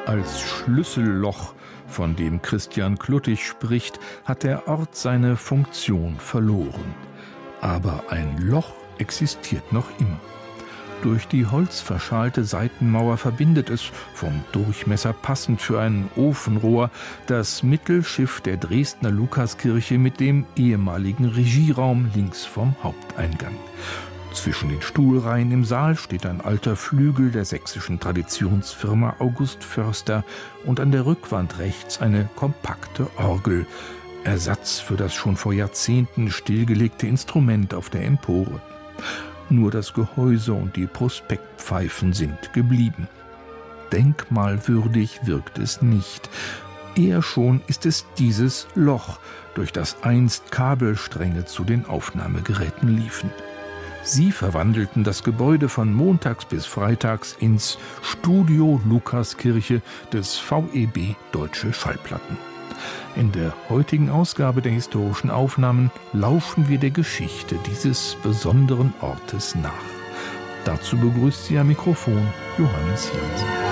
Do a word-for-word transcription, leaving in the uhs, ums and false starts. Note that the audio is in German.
Als Schlüsselloch, von dem Christian Kluttig spricht, hat der Ort seine Funktion verloren. Aber ein Loch existiert noch immer. Durch die holzverschalte Seitenmauer verbindet es, vom Durchmesser passend für ein Ofenrohr, das Mittelschiff der Dresdner Lukaskirche mit dem ehemaligen Regieraum links vom Haupteingang. Zwischen den Stuhlreihen im Saal steht ein alter Flügel der sächsischen Traditionsfirma August Förster und an der Rückwand rechts eine kompakte Orgel, Ersatz für das schon vor Jahrzehnten stillgelegte Instrument auf der Empore. Nur das Gehäuse und die Prospektpfeifen sind geblieben. Denkmalwürdig wirkt es nicht. Eher schon ist es dieses Loch, durch das einst Kabelstränge zu den Aufnahmegeräten liefen. Sie verwandelten das Gebäude von montags bis freitags ins Studio Lukaskirche des V E B Deutsche Schallplatten. In der heutigen Ausgabe der historischen Aufnahmen lauschen wir der Geschichte dieses besonderen Ortes nach. Dazu begrüßt Sie am Mikrofon Johannes Jansen.